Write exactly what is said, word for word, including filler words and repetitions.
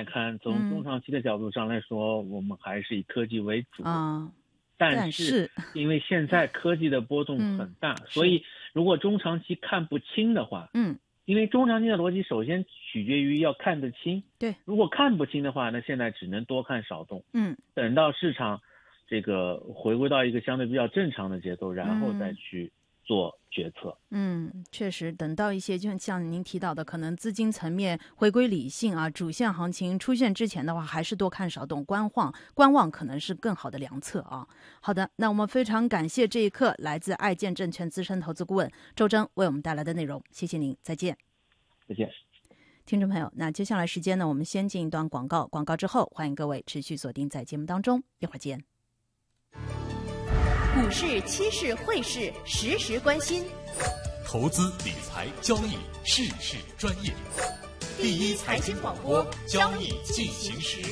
来看，从中长期的角度上来说，嗯、我们还是以科技为主啊。 但是因为现在科技的波动很大，嗯、所以如果中长期看不清的话， 嗯， 因为中长期的逻辑首先取决于要看得清。 对， 如果看不清的话，那现在只能多看少动。 嗯， 等到市场这个回归到一个相对比较正常的节奏，然后再去做决策。 嗯，确实，等到一些就像您提到的，可能资金层面回归理性啊，主线行情出现之前的话，还是多看少动，观望，观望可能是更好的良策啊。好的，那我们非常感谢这一刻来自爱建证券资深投资顾问周铮为我们带来的内容，谢谢您，再见。 再见。 听众朋友，那接下来时间呢，我们先进一段广告，广告之后，欢迎各位持续锁定在节目当中，一会儿见。 股市、期市、汇市，时时关心。 投资理财交易，事事专业。第一财经广播，交易进行时。